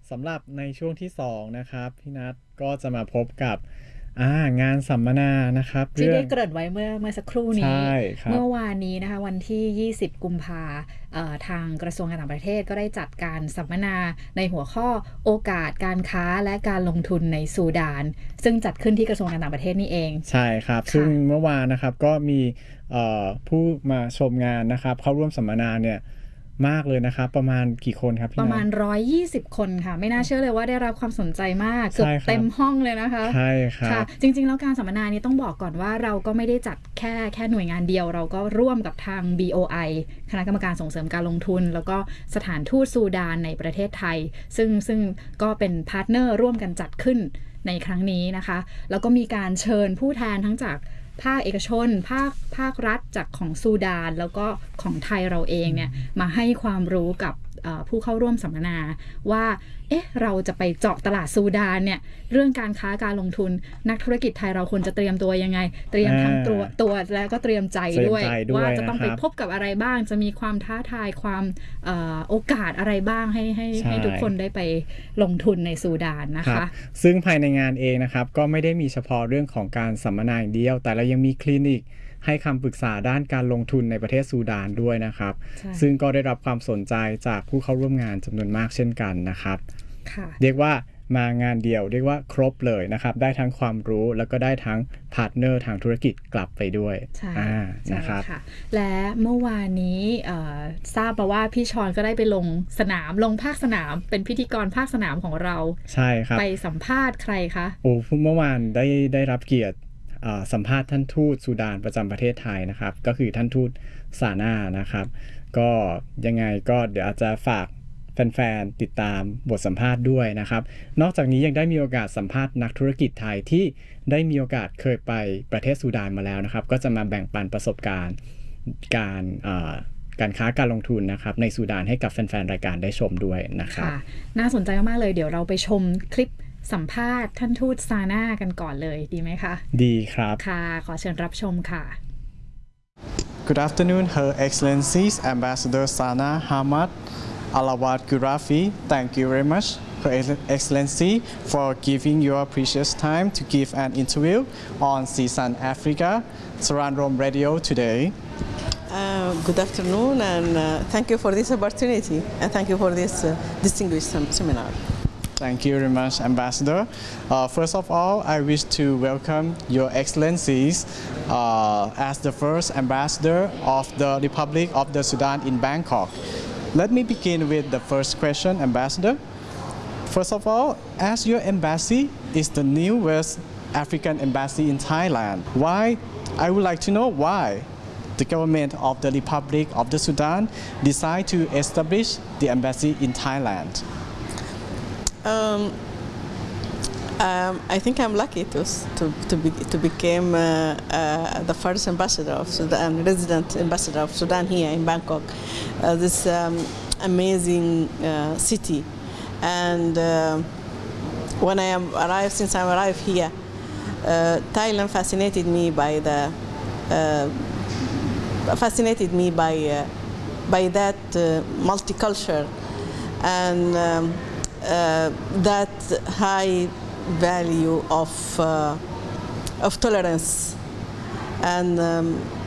สำหรับในช่วงที่2นะครับพี่นัทก็จะมาพบกับงานสัมมนานะครับที่ได้เกริ่นไว้เมื่อสักครู่ใช่นี้ครับเมื่อวานนี้นะคะวันที่20กุมภาทางกระทรวงการต่างประเทศก็ได้จัดการสัมมนาในหัวข้อโอกาสการค้าและการลงทุนในซูดานซึ่งจัดขึ้นที่กระทรวงการต่างประเทศนี่เองใช่ครับซึ่งค่ะเมื่อวานนะครับก็มีผู้มาชมงานนะครับเข้าร่วมสัมมนาเนี่ยมากเลยนะครับประมาณกี่คนครับพี่นัทประมาณ120คนค่ะไม่น่าเชื่อเลยว่าได้รับความสนใจมากเกือบใช่ครับเต็มห้องเลยนะคะใช่ครัค่ะบจริงๆแล้วการสัมมนานี้ต้องบอกก่อนว่าเราก็ไม่ได้จัดแค่หน่วยงานเดียวเราก็ร่วมกับทาง BOI คณะกรรมการส่งเสริมการลงทุนแล้วก็สถานทูตซูดานในประเทศไทยซึ่งก็เป็นพาร์ทเนอร์ร่วมกันจัดขึ้นในครั้งนี้นะคะแล้วก็มีการเชิญผู้แทนทั้งจากภาคเอกชนภาครัฐจากของซูดานแล้วก็ของไทยเราเองเนี่ยมาให้ความรู้กับผู้เข้าร่วมสัมมนาว่าเราจะไปเจาะตลาดซูดานเนี่ยเรื่องการค้าการลงทุนนักธุรกิจไทยเราควรจะเตรียมตัวยังไงเตรียมทั้งตัวและก็เตรียมใจด้วยว่าจะต้องไปพบกับอะไรบ้างจะมีความท้าทายความโอกาสอะไรบ้างให้ทุกคนได้ไปลงทุนในซูดานนะคะซึ่งภายในงานเองนะครับก็ไม่ได้มีเฉพาะเรื่องของการสัมมนาอย่างเดียวแต่เรายังมีคลินิกให้คำปรึกษาด้านการลงทุนในประเทศซูดานด้วยนะครับซึ่งก็ได้รับความสนใจจากผู้เข้าร่วมงานจำนวนมากเช่นกันนะครับเรียกว่ามางานเดียวเรียกว่าครบเลยนะครับได้ทั้งความรู้แล้วก็ได้ทั้งพาร์ทเนอร์ทางธุรกิจกลับไปด้วยนะครับและเมื่อวานนี้ทราบมาว่าพี่ชอนก็ได้ไปลงภาคสนามเป็นพิธีกรภาคสนามของเราใช่ครับไปสัมภาษณ์ใครคะเมื่อวานได้รับเกียรติสัมภาษณ์ท่านทูตซูดานประจำประเทศไทยนะครับก็คือท่านทูตซาน่านะครับก็ยังไงก็เดี๋ยวอาจจะฝากแฟนๆติดตามบทสัมภาษณ์ด้วยนะครับนอกจากนี้ยังได้มีโอกาสสัมภาษณ์นักธุรกิจไทยที่ได้มีโอกาสเคยไปประเทศซูดานมาแล้วนะครับก็จะมาแบ่งปันประสบการณ์การค้าการลงทุนนะครับในซูดานให้กับแฟนๆรายการได้ชมด้วยนะครับน่าสนใจมากๆเลยเดี๋ยวเราไปชมคลิปสัมภาษณ์ท่านทูตซาน่ากันก่อนเลยดีไหมคะดีครับค่ะขอเชิญรับชมค่ะ Good afternoon, Her Excellencies Ambassador Sana Hamad Alawat Gurafi. Thank you very much, Her Excellency, for giving your precious time to give an interview on CSUN Africa, Saran Rome Radio today. Good afternoon, and thank you for this opportunity, and thank you for this distinguished seminar. Thank you very much, Ambassador. First of all, I wish to welcome Your Excellencies as the first Ambassador of the Republic of the Sudan in Bangkok. Let me begin with the first question, Ambassador. First of all, as your embassy is the newest African embassy in Thailand, I would like to know why the government of the Republic of the Sudan decided to establish the embassy in Thailand. I think I'm lucky to become the first ambassador of Sudan, resident ambassador of Sudan here in Bangkok, this amazing city. And when since I arrived here, Thailand fascinated me by that multicultural and that high value of tolerance and